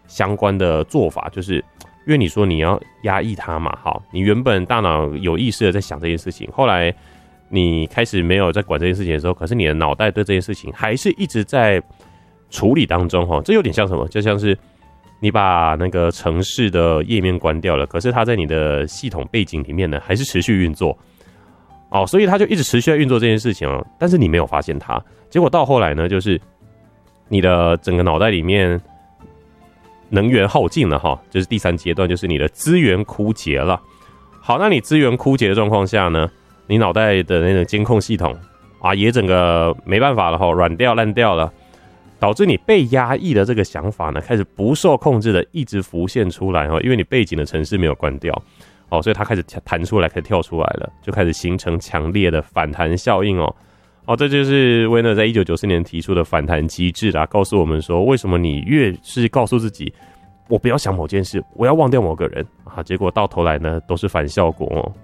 相关的做法，就是因为你说你要压抑它嘛，好，你原本大脑有意识的在想这件事情，后来你开始没有在管这件事情的时候，可是你的脑袋对这件事情还是一直在处理当中哈，这有点像什么？就像是你把那个程式的页面关掉了，可是它在你的系统背景里面呢，还是持续运作。哦，所以它就一直持续在运作这件事情哦，但是你没有发现它，结果到后来呢，就是你的整个脑袋里面能源耗尽了哈，就是第3阶段，就是你的资源枯竭了。好，那你资源枯竭的状况下呢，你脑袋的那个监控系统啊，也整个没办法了哈，软掉烂掉了，导致你被压抑的这个想法呢，开始不受控制的一直浮现出来哈，因为你背景的程式没有关掉。哦，所以它开始弹出来，开始跳出来了，就开始形成强烈的反弹效应哦。哦，这就是威纳在1994年提出的反弹机制啦，告诉我们说，为什么你越是告诉自己，我不要想某件事，我要忘掉某个人啊，结果到头来呢，都是反效果哦。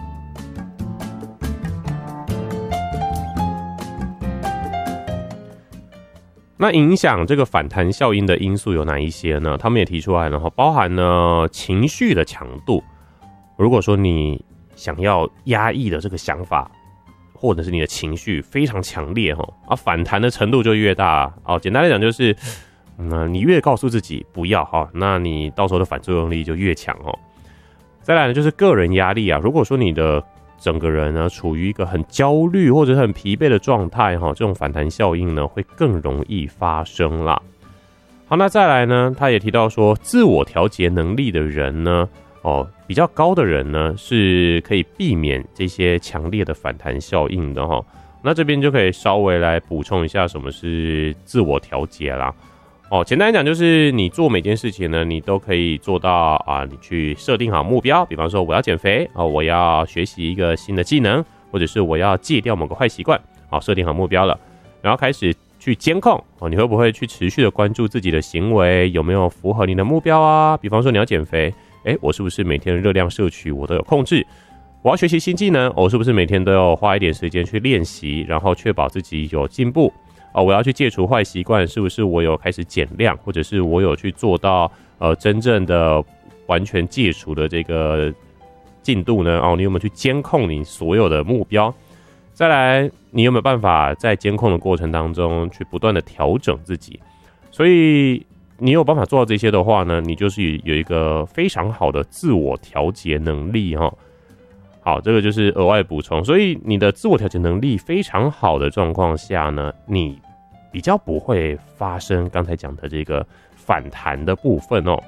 那影响这个反弹效应的因素有哪一些呢？他们也提出来了，包含了情绪的强度。如果说你想要压抑的这个想法，或者是你的情绪非常强烈啊，反弹的程度就越大哦。简单来讲就是，你越告诉自己不要哈，那你到时候的反作用力就越强哦。再来呢，就是个人压力啊。如果说你的整个人呢处于一个很焦虑或者很疲惫的状态哈，这种反弹效应呢会更容易发生啦。好，那再来呢，他也提到说，自我调节能力的人呢。比较高的人呢，是可以避免这些强烈的反弹效应的哈。那这边就可以稍微来补充一下什么是自我调节啦。简单来讲就是你做每件事情呢，你都可以做到啊，你去设定好目标，比方说我要减肥啊，我要学习一个新的技能，或者是我要戒掉某个坏习惯，好，设定好目标了，然后开始去监控你会不会去持续的关注自己的行为有没有符合你的目标啊？比方说你要减肥。我是不是每天热量摄取我都有控制？我要学习新技能，我是不是每天都要花一点时间去练习，然后确保自己有进步？我要去戒除坏习惯，是不是我有开始减量，或者是我有去做到真正的完全戒除的这个进度呢？你有没有去监控你所有的目标？再来，你有没有办法在监控的过程当中去不断的调整自己？所以你有办法做到这些的话呢，你就是有一个非常好的自我调节能力哈。好，这个就是额外补充。所以你的自我调节能力非常好的状况下呢，你比较不会发生刚才讲的这个反弹的部分哦。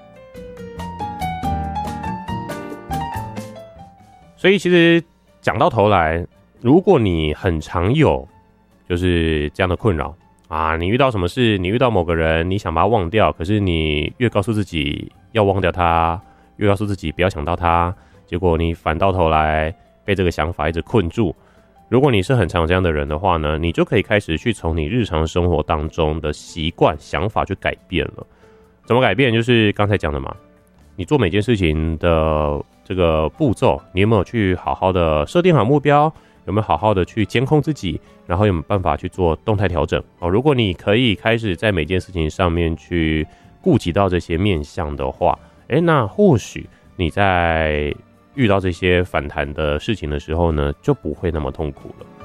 所以其实讲到头来，如果你很常有就是这样的困扰。你遇到什么事，你遇到某个人，你想把他忘掉，可是你越告诉自己要忘掉他，越告诉自己不要想到他，结果你反到头来被这个想法一直困住。如果你是很常有这样的人的话呢，你就可以开始去从你日常生活当中的习惯、想法去改变了。怎么改变？就是刚才讲的嘛，你做每件事情的这个步骤，你有没有去好好的设定好目标？有没有好好的去监控自己，然后有没有办法去做动态调整？如果你可以开始在每件事情上面去顾及到这些面向的话，那或许你在遇到这些反弹的事情的时候呢，就不会那么痛苦了。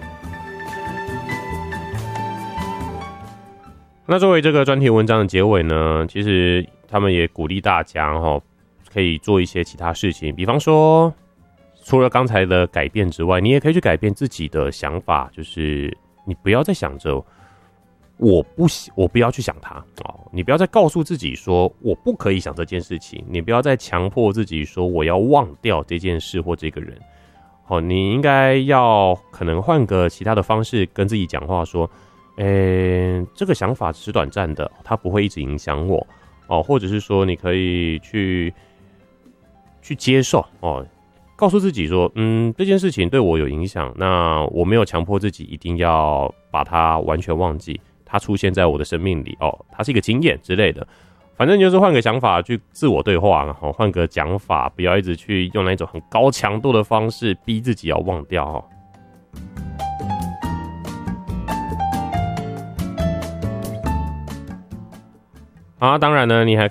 那作为这个专题文章的结尾呢，其实他们也鼓励大家可以做一些其他事情，比方说除了刚才的改变之外，你也可以去改变自己的想法，就是你不要再想着我不要去想它你不要再告诉自己说我不可以想这件事情，你不要再强迫自己说我要忘掉这件事或这个人你应该要可能换个其他的方式跟自己讲话说这个想法只是短暂的，它不会一直影响我或者是说你可以去接受告诉自己说这件事情对我有影响，那我没有强迫自己一定要把它完全忘记，它出现在我的生命里它是一个经验之类的，反正就是换个想法去自我对话，换个讲法，不要一直去用那种很高强度的方式逼自己要忘掉当然呢，你还